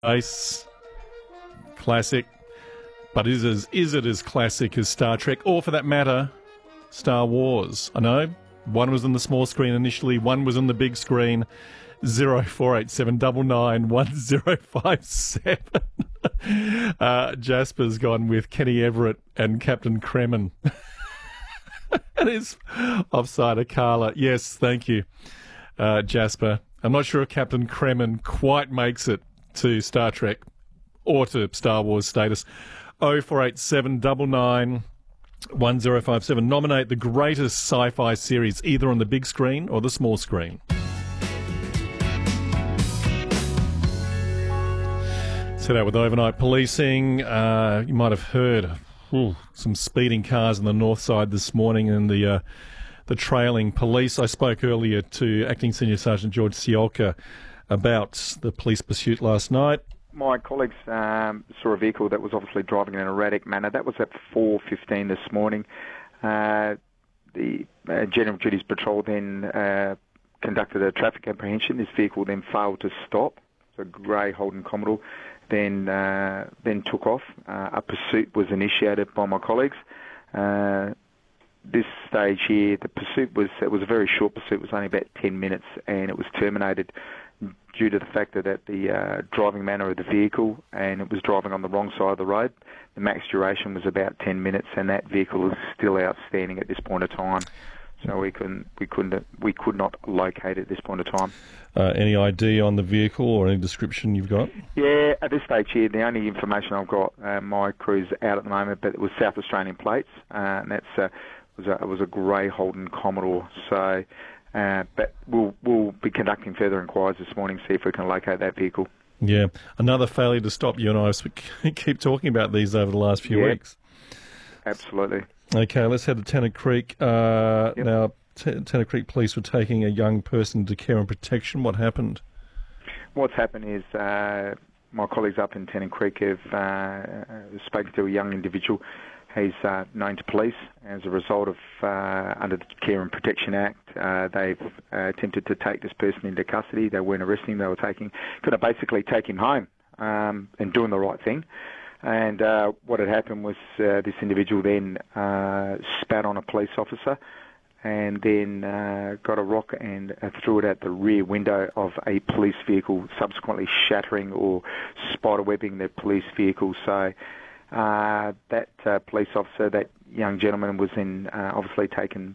Space. Classic. But is it as classic as Star Trek, or for that matter, Star Wars? I know, one was on the small screen initially, one was on the big screen. 0487 991057. Jasper's gone with Kenny Everett and Captain Kremen. And it's offside of Carla. Yes, thank you, Jasper. I'm not sure if Captain Kremen quite makes it to Star Trek or to Star Wars status. 0487 991057. Nominate the greatest sci-fi series either on the big screen or the small screen. Set out with overnight policing. You might have heard some speeding cars on the north side this morning and the trailing police. I spoke earlier to Acting Senior Sergeant George Ciolka about the police pursuit last night. My colleagues saw a vehicle that was obviously driving in an erratic manner. That was at 4:15 this morning. The General Duties Patrol then conducted a traffic apprehension. This vehicle then failed to stop. It's a grey Holden Commodore. Then took off. A pursuit was initiated by my colleagues. This stage here, the pursuit was a very short pursuit. It was only about 10 minutes, and it was terminated due to the fact that the driving manner of the vehicle, and it was driving on the wrong side of the road. The max duration was about 10 minutes, and that vehicle is still outstanding at this point of time. So we could not locate it at this point of time. Any ID on the vehicle or any description you've got? Yeah, at this stage here, the only information I've got, my crew's out at the moment, but it was South Australian plates, and it was a grey Holden Commodore. So, but we'll be conducting further inquiries this morning, see if we can locate that vehicle. Yeah, another failure to stop. You and I keep talking about these over the last few weeks. Absolutely. Okay, let's head to Tennant Creek. Now, Tennant Creek Police were taking a young person to care and protection. What happened? What's happened is my colleagues up in Tennant Creek have spoken to a young individual. He's known to police. As a result of, under the Care and Protection Act, they've attempted to take this person into custody. They weren't arresting him. They were going to basically take him home and doing the right thing. And what had happened was this individual then spat on a police officer and then got a rock and threw it at the rear window of a police vehicle, subsequently shattering or spiderwebbing the police vehicle. So that police officer, that young gentleman, was then obviously taken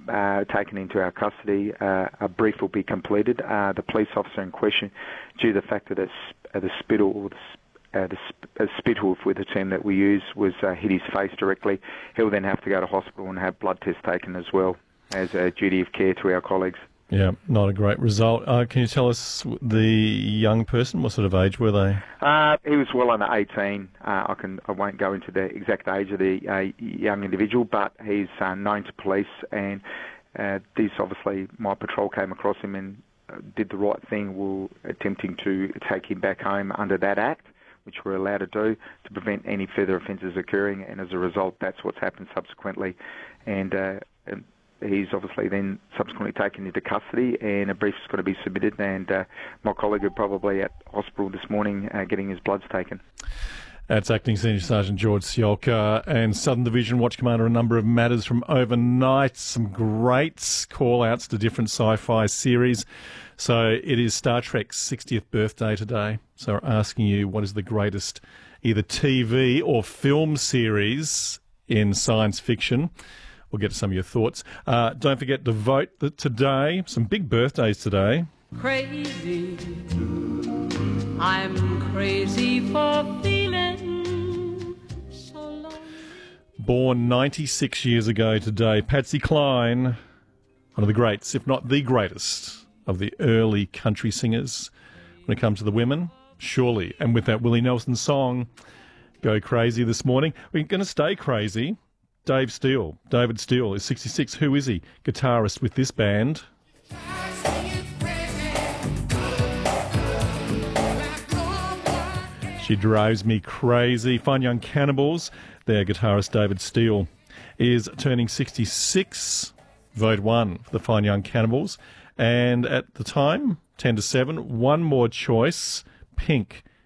into our custody. A brief will be completed. The police officer in question, due to the fact that the spittle or the spit hoof, with the term that we use, was hit his face directly. He'll then have to go to hospital and have blood tests taken as well, as a duty of care to our colleagues. Yeah, not a great result. Can you tell us the young person, what sort of age were they? He was well under 18. I won't go into the exact age of the young individual, but he's known to police, and this obviously my patrol came across him and did the right thing. We're attempting to take him back home under that act, which we're allowed to do to prevent any further offences occurring, and as a result, that's what's happened subsequently. And he's obviously then subsequently taken into custody, and a brief is going to be submitted, and my colleague are probably at hospital this morning getting his bloods taken. That's Acting Senior Sergeant George Ciolka. And Southern Division Watch Commander, a number of matters from overnight, some great call-outs to different sci-fi series. So it is Star Trek's 60th birthday today. So we're asking you, what is the greatest either TV or film series in science fiction? We'll get to some of your thoughts. Don't forget to vote today. Some big birthdays today. Crazy, I'm crazy for feeling so low. Born 96 years ago today, Patsy Cline, one of the greats, if not the greatest, of the early country singers. When it comes to the women, surely. And with that Willie Nelson song, Go Crazy this morning. We're going to stay crazy. David Steele is 66. Who is he? Guitarist with this band. She Drives Me Crazy. Fine Young Cannibals, their guitarist David Steele is turning 66. Vote 1 for the Fine Young Cannibals. And at the time, 10 to 7, one more choice. Pink